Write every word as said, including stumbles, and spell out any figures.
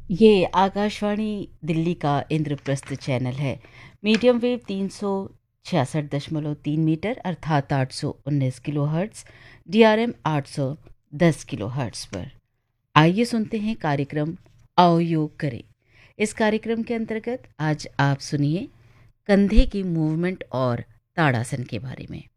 ये आकाशवाणी दिल्ली का इंद्रप्रस्थ चैनल है। मीडियम वेव तीन सौ छियासठ दशमलव तीन मीटर अर्थात आठ सौ उन्नीस kilo hertz, D R M आठ सौ दस किलो हर्ट्स पर। आइए सुनते हैं कार्यक्रम आओ योग करें। इस कार्यक्रम के अंतर्गत आज आप सुनिए कंधे की मूवमेंट और ताड़ासन के बारे में।